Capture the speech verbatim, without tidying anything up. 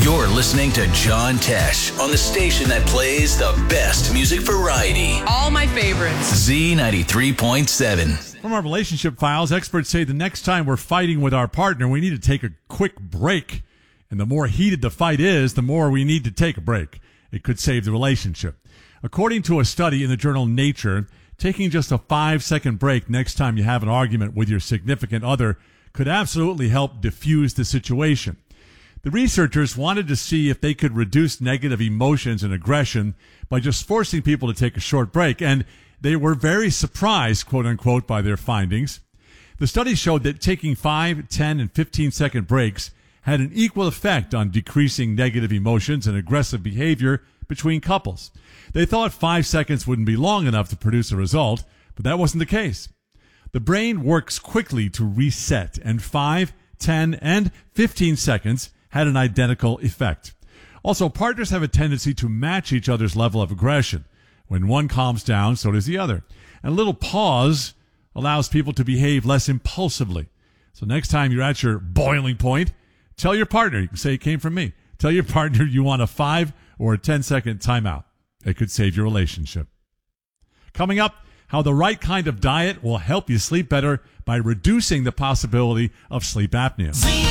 You're listening to John Tesh on the station that plays the best music variety. All my favorites. Z ninety-three point seven. From our relationship files, experts say the next time we're fighting with our partner, we need to take a quick break. And the more heated the fight is, the more we need to take a break. It could save the relationship. According to a study in the journal Nature, taking just a five-second break next time you have an argument with your significant other could absolutely help diffuse the situation. The researchers wanted to see if they could reduce negative emotions and aggression by just forcing people to take a short break, and they were very surprised, quote-unquote, by their findings. The study showed that taking five, ten, and fifteen-second breaks had an equal effect on decreasing negative emotions and aggressive behavior between couples. They thought five seconds wouldn't be long enough to produce a result, but that wasn't the case. The brain works quickly to reset, and five, ten, and fifteen seconds had an identical effect. Also, partners have a tendency to match each other's level of aggression. When one calms down, so does the other. And a little pause allows people to behave less impulsively. So next time you're at your boiling point, tell your partner, you can say it came from me, tell your partner you want a five or a ten second timeout. It could save your relationship. Coming up, how the right kind of diet will help you sleep better by reducing the possibility of sleep apnea.